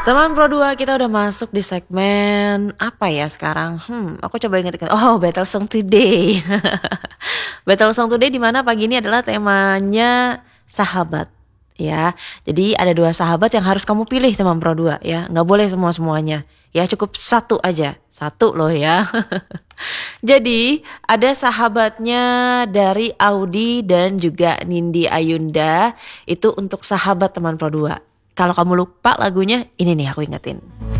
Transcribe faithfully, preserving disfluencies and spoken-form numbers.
Teman Pro dua, kita udah masuk di segmen apa ya sekarang? Hmm, aku coba ingat-ingat. Oh, Battle Song Today. Battle Song Today di mana pagi ini adalah temanya sahabat, ya. Jadi ada dua sahabat yang harus kamu pilih teman Pro dua, ya. Nggak boleh semua-semuanya. Ya, cukup satu aja. Satu loh ya. Jadi ada sahabatnya dari Audi dan juga Nindi Ayunda. Itu untuk sahabat teman Pro dua. Kalau kamu lupa lagunya, ini nih aku ingetin.